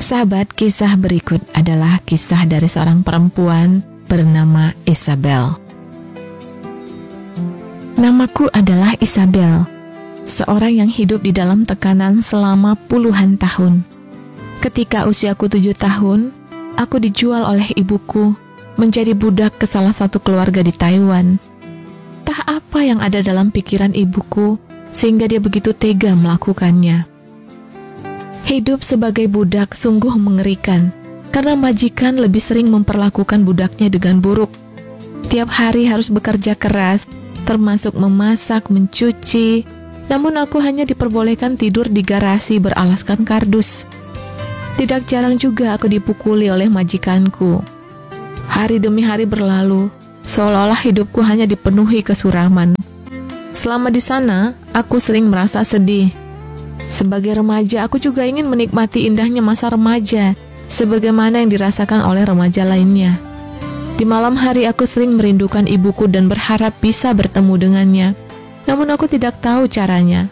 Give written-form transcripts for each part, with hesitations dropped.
Sahabat, kisah berikut adalah kisah dari seorang perempuan bernama Isabel. Namaku adalah Isabel, seorang yang hidup di dalam tekanan selama puluhan tahun. Ketika usiaku 7 tahun, aku dijual oleh ibuku menjadi budak ke salah satu keluarga di Taiwan. Entah apa yang ada dalam pikiran ibuku sehingga dia begitu tega melakukannya. Hidup sebagai budak sungguh mengerikan karena majikan lebih sering memperlakukan budaknya dengan buruk. Tiap hari harus bekerja keras, termasuk memasak, mencuci. Namun aku hanya diperbolehkan tidur di garasi beralaskan kardus. Tidak jarang juga aku dipukuli oleh majikanku. Hari demi hari berlalu, seolah-olah hidupku hanya dipenuhi kesuraman. Selama di sana, aku sering merasa sedih. Sebagai remaja, aku juga ingin menikmati indahnya masa remaja, sebagaimana yang dirasakan oleh remaja lainnya. Di malam hari aku sering merindukan ibuku dan berharap bisa bertemu dengannya. Namun aku tidak tahu caranya.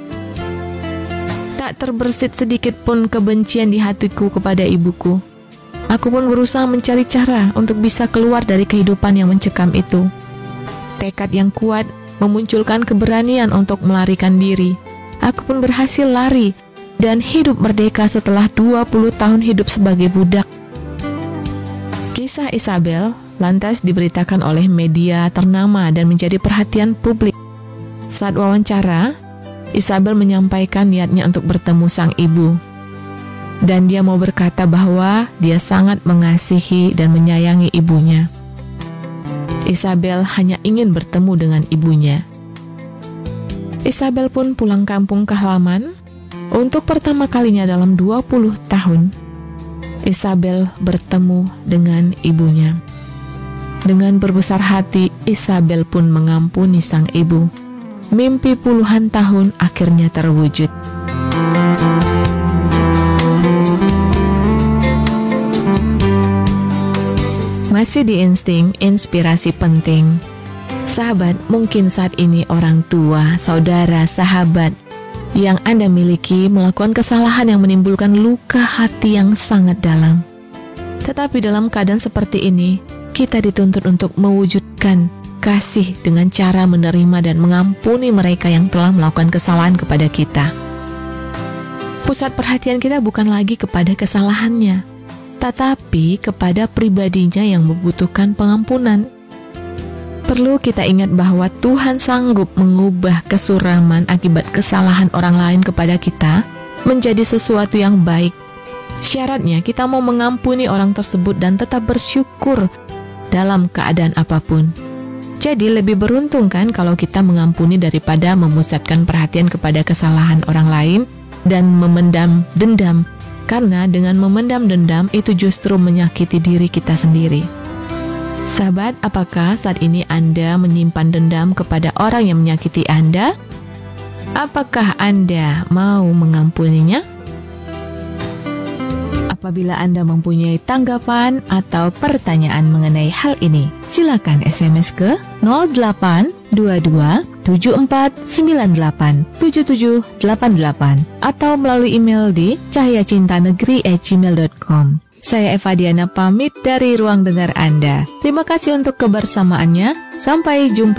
Tak terbersit sedikit pun kebencian di hatiku kepada ibuku. Aku pun berusaha mencari cara untuk bisa keluar dari kehidupan yang mencekam itu. Tekad yang kuat memunculkan keberanian untuk melarikan diri. Aku pun berhasil lari dan hidup merdeka setelah 20 tahun hidup sebagai budak. Kisah Isabel lantas diberitakan oleh media ternama dan menjadi perhatian publik. Saat wawancara, Isabel menyampaikan niatnya untuk bertemu sang ibu. Dan dia mau berkata bahwa dia sangat mengasihi dan menyayangi ibunya. Isabel hanya ingin bertemu dengan ibunya. Isabel pun pulang kampung ke halaman. Untuk pertama kalinya dalam 20 tahun, Isabel bertemu dengan ibunya. Dengan berbesar hati, Isabel pun mengampuni sang ibu. Mimpi puluhan tahun akhirnya terwujud. Masih di Insting, inspirasi penting. Sahabat, mungkin saat ini orang tua, saudara, sahabat yang Anda miliki melakukan kesalahan yang menimbulkan luka hati yang sangat dalam. Tetapi dalam keadaan seperti ini, kita dituntut untuk mewujudkan kasih dengan cara menerima dan mengampuni mereka yang telah melakukan kesalahan kepada kita. Pusat perhatian kita bukan lagi kepada kesalahannya, tetapi kepada pribadinya yang membutuhkan pengampunan. Perlu kita ingat bahwa Tuhan sanggup mengubah kesuraman akibat kesalahan orang lain kepada kita menjadi sesuatu yang baik. Syaratnya kita mau mengampuni orang tersebut dan tetap bersyukur dalam keadaan apapun. Jadi lebih beruntung kan kalau kita mengampuni daripada memusatkan perhatian kepada kesalahan orang lain dan memendam dendam. Karena dengan memendam dendam itu justru menyakiti diri kita sendiri. Sahabat, apakah saat ini Anda menyimpan dendam kepada orang yang menyakiti Anda? Apakah Anda mau mengampuninya? Apabila Anda mempunyai tanggapan atau pertanyaan mengenai hal ini, silakan SMS ke 0822 74987788 atau melalui email di cahayacintanegeri@gmail.com. Saya Eva Diana pamit dari ruang dengar Anda. Terima kasih untuk kebersamaannya. Sampai jumpa